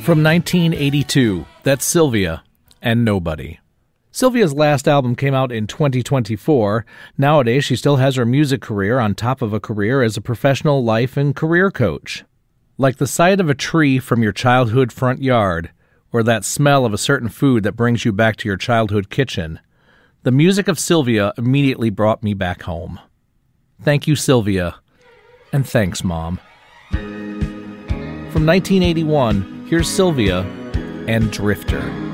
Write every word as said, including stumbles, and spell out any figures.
From nineteen eighty-two, that's Sylvia and Nobody. Sylvia's last album came out in twenty twenty-four. Nowadays, she still has her music career on top of a career as a professional life and career coach. Like the sight of a tree from your childhood front yard, or that smell of a certain food that brings you back to your childhood kitchen, the music of Sylvia immediately brought me back home. Thank you, Sylvia, and thanks, Mom. From nineteen eighty-one, here's Sylvia and Drifter.